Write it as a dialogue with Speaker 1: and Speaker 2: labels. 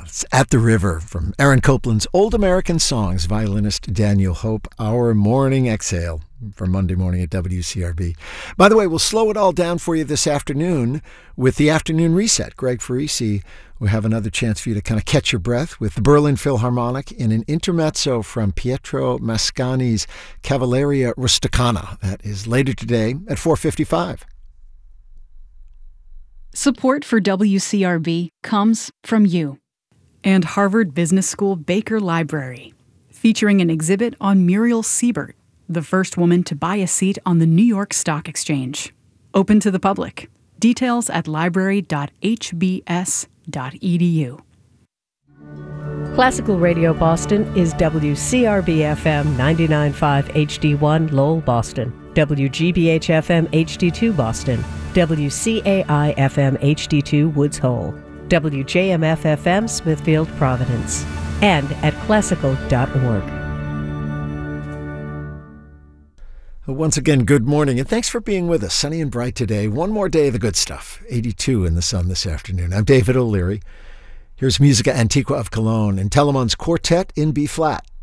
Speaker 1: It's At the River from Aaron Copland's Old American Songs, violinist Daniel Hope, our morning exhale for Monday morning at WCRB. By the way, we'll slow it all down for you this afternoon with the Afternoon Reset. Greg Farisi will have another chance for you to kind of catch your breath with the Berlin Philharmonic in an intermezzo from Pietro Mascagni's Cavalleria Rusticana. That is later today at 4:55.
Speaker 2: Support for WCRB comes from you and Harvard Business School Baker Library, featuring an exhibit on Muriel Siebert, the first woman to buy a seat on the New York Stock Exchange. Open to the public. Details at library.hbs.edu.
Speaker 3: Classical Radio Boston is WCRB-FM 99.5 HD1 Lowell, Boston, WGBH-FM HD2 Boston, WCAI-FM HD2 Woods Hole, WJMF-FM Smithfield, Providence, and at classical.org.
Speaker 1: Once again, good morning, and thanks for being with us. Sunny and bright today. One more day of the good stuff. 82 in the sun this afternoon. I'm David O'Leary. Here's Musica Antiqua of Cologne and Telemann's Quartet in B-flat.